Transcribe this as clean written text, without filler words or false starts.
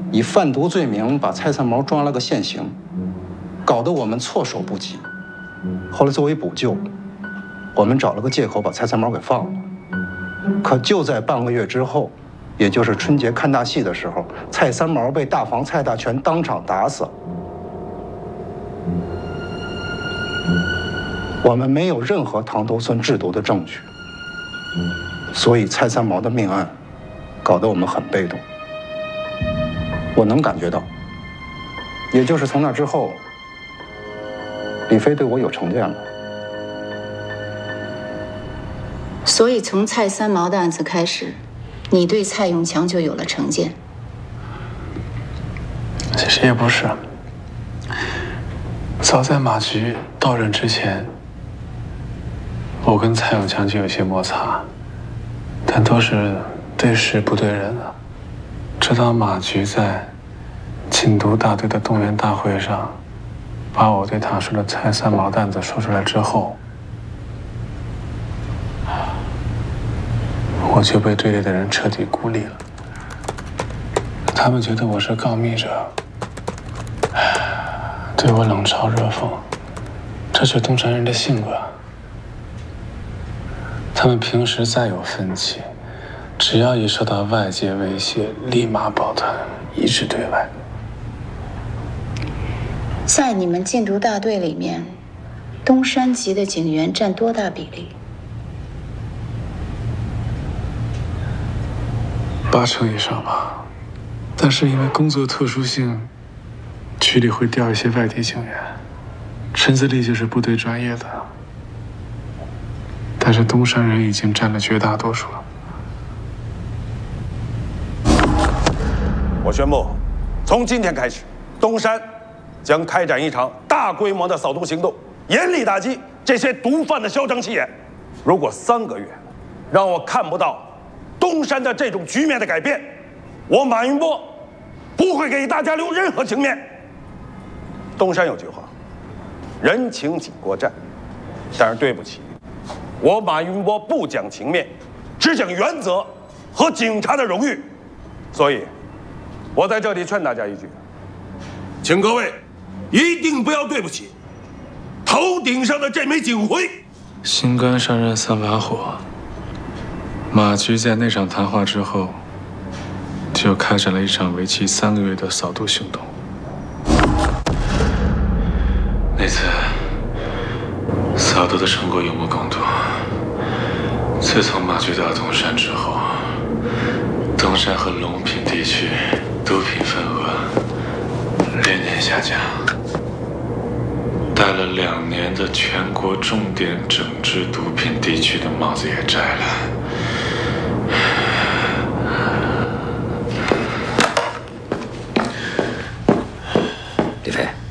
以贩毒罪名把蔡三毛抓了个现行，搞得我们措手不及。后来作为补救，我们找了个借口把蔡三毛给放了。可就在半个月之后，也就是春节看大戏的时候，蔡三毛被大房蔡大全当场打死了。我们没有任何唐头村制毒的证据，所以蔡三毛的命案搞得我们很被动。我能感觉到，也就是从那之后，李飞对我有成见了。 所以从蔡三毛的案子开始，你对蔡永强就有了成见。 其实也不是，早在马局到任之前，我跟蔡永强就有些摩擦，但都是对事不对人啊。直到马局在禁毒大队的动员大会上，把我对他说的蔡三毛的案子说出来之后，我就被队里的人彻底孤立了。他们觉得我是告密者，对我冷嘲热讽，这是东山人的性格。他们平时再有分歧，只要一受到外界威胁，立马抱团，一致对外。 在你们禁毒大队里面，东山籍的警员占多大比例 ？80%以上吧。但是因为工作特殊性，局里会调一些外地警员，陈自立就是部队专业的。但是东山人已经占了绝大多数了。 我宣布，从今天开始，东山将开展一场大规模的扫毒行动，严厉打击这些毒贩的嚣张气焰。如果3个月让我看不到东山的这种局面的改变，我马云波不会给大家留任何情面。东山有句话，人情紧过债，但是对不起，我马云波不讲情面，只讲原则和警察的荣誉。所以，我在这里劝大家一句，请各位一定不要对不起头顶上的这枚警徽。 心肝上任3把火，马局在那场谈话之后，就开展了一场为期3个月的扫毒行动。那次扫毒的成果有目共睹。自从马局到东山之后，东山和龙坪地区毒品份额连年下降。戴了2年的全国重点整治毒品地区的帽子也摘了。 李飞。